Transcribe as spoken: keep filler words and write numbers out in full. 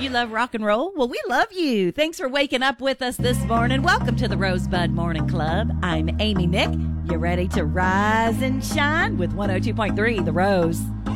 You love rock and roll? Well, we love you. Thanks for waking up with us this morning. Welcome to the Rosebud Morning Club. I'm Amy Nick. You ready to rise and shine with one oh two point three The Rose?